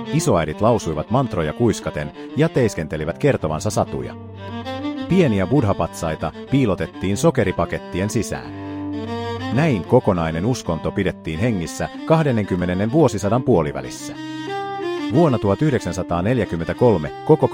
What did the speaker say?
Isoäidit lausuivat mantroja kuiskaten ja teiskentelivät kertovansa satuja. Pieniä buddhapatsaita piilotettiin sokeripakettien sisään. Näin kokonainen uskonto pidettiin hengissä 20. vuosisadan puolivälissä. Vuonna 1943 koko